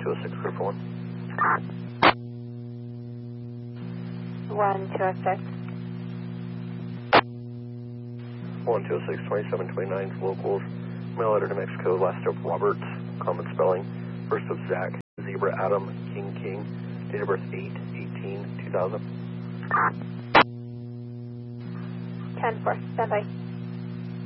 1206, group 1. 1206. 1206, 2729, locals. Mail letter to Mexico, last of Roberts, common spelling. First of Zach, Zebra Adam, King King. Date of birth 8/18/2000. 10-4, standby.